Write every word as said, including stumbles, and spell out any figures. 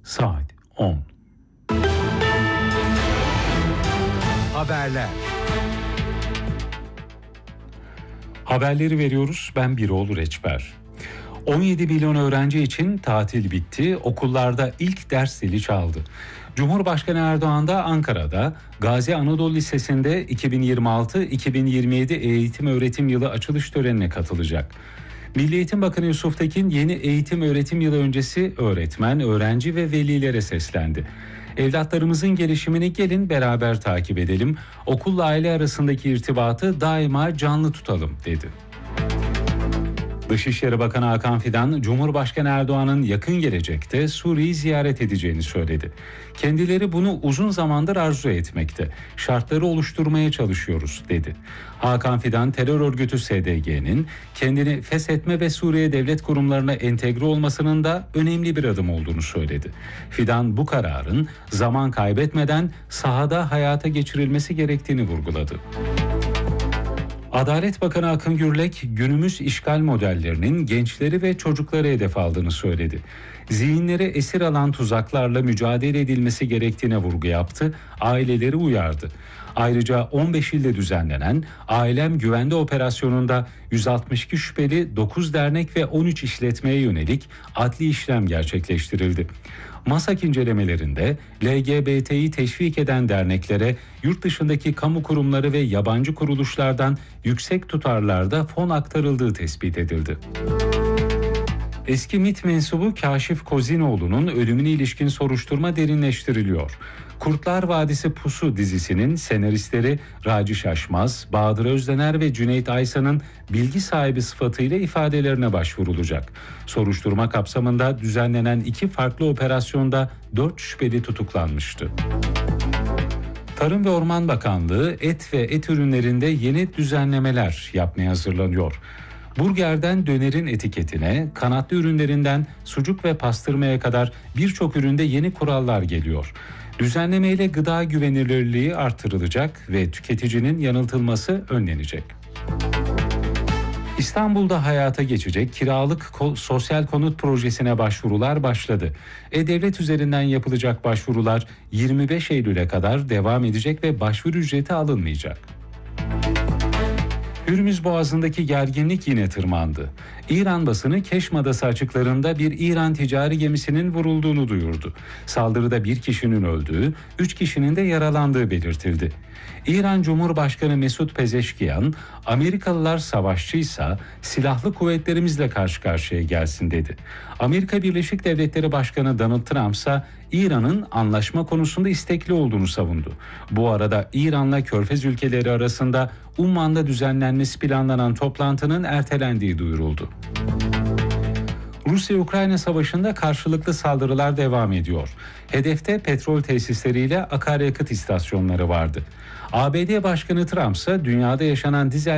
saat on. Haberler. Haberleri veriyoruz. Ben Biroğlu Reçber. on yedi milyon öğrenci için tatil bitti. Okullarda ilk ders zili çaldı. Cumhurbaşkanı Erdoğan da Ankara'da Gazi Anadolu Lisesi'nde iki bin yirmi altı iki bin yirmi yedi eğitim öğretim yılı açılış törenine katılacak. Milli Eğitim Bakanı Yusuf Tekin yeni eğitim öğretim yılı öncesi öğretmen, öğrenci ve velilere seslendi. Evlatlarımızın gelişimini gelin beraber takip edelim. Okulla aile arasındaki irtibatı daima canlı tutalım dedi. Dışişleri Bakanı Hakan Fidan, Cumhurbaşkanı Erdoğan'ın yakın gelecekte Suriye'yi ziyaret edeceğini söyledi. Kendileri bunu uzun zamandır arzu etmekte. Şartları oluşturmaya çalışıyoruz dedi. Hakan Fidan, terör örgütü S D G'nin kendini feshetme ve Suriye devlet kurumlarına entegre olmasının da önemli bir adım olduğunu söyledi. Fidan bu kararın zaman kaybetmeden sahada hayata geçirilmesi gerektiğini vurguladı. Adalet Bakanı Akın Gürlek, günümüz işgal modellerinin gençleri ve çocukları hedef aldığını söyledi. Zihinleri esir alan tuzaklarla mücadele edilmesi gerektiğine vurgu yaptı, aileleri uyardı. Ayrıca on beş ilde düzenlenen Ailem Güvende Operasyonu'nda yüz altmış iki şüpheli dokuz dernek ve on üç işletmeye yönelik adli işlem gerçekleştirildi. MASAK incelemelerinde L G B T'yi teşvik eden derneklere yurt dışındaki kamu kurumları ve yabancı kuruluşlardan yüksek tutarlarda fon aktarıldığı tespit edildi. Eski MİT mensubu Kaşif Kozinoğlu'nun ölümüne ilişkin soruşturma derinleştiriliyor. Kurtlar Vadisi Pusu dizisinin senaristleri Raci Şaşmaz, Bahadır Özdener ve Cüneyt Aysan'ın bilgi sahibi sıfatıyla ifadelerine başvurulacak. Soruşturma kapsamında düzenlenen iki farklı operasyonda dört şüpheli tutuklanmıştı. Tarım ve Orman Bakanlığı et ve et ürünlerinde yeni düzenlemeler yapmaya hazırlanıyor. Burgerden dönerin etiketine, kanatlı ürünlerinden sucuk ve pastırmaya kadar birçok üründe yeni kurallar geliyor. Düzenlemeyle gıda güvenilirliği artırılacak ve tüketicinin yanıltılması önlenecek. İstanbul'da hayata geçecek kiralık ko- sosyal konut projesine başvurular başladı. E-Devlet üzerinden yapılacak başvurular yirmi beş Eylül'e kadar devam edecek ve başvuru ücreti alınmayacak. Hürmüz Boğazı'ndaki gerginlik yine tırmandı. İran basını Keşm Adası açıklarında bir İran ticari gemisinin vurulduğunu duyurdu. Saldırıda bir kişinin öldüğü, üç kişinin de yaralandığı belirtildi. İran Cumhurbaşkanı Mesut Pezeşkiyan, Amerikalılar savaşçıysa silahlı kuvvetlerimizle karşı karşıya gelsin dedi. Amerika Birleşik Devletleri Başkanı Donald Trump ise İran'ın anlaşma konusunda istekli olduğunu savundu. Bu arada İran'la Körfez ülkeleri arasında Umman'da düzenlenmesi planlanan toplantının ertelendiği duyuruldu. Rusya-Ukrayna savaşında karşılıklı saldırılar devam ediyor. Hedefte petrol tesisleriyle akaryakıt istasyonları vardı. A B D Başkanı Trump ise dünyada yaşanan dizel